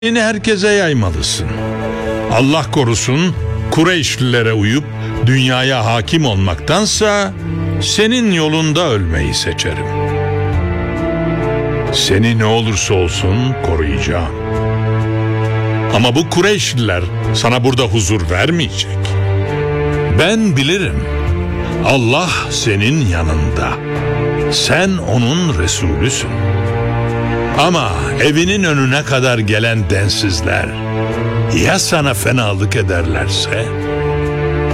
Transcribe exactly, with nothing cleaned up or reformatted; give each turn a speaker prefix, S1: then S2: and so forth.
S1: Yine herkese yaymalısın. Allah korusun Kureyşlilere uyup dünyaya hakim olmaktansa senin yolunda ölmeyi seçerim. Seni ne olursa olsun koruyacağım. Ama bu Kureyşliler sana burada huzur vermeyecek. Ben bilirim. Allah senin yanında. Sen onun Resulüsün. Ama evinin önüne kadar gelen densizler ya sana fenalık ederlerse?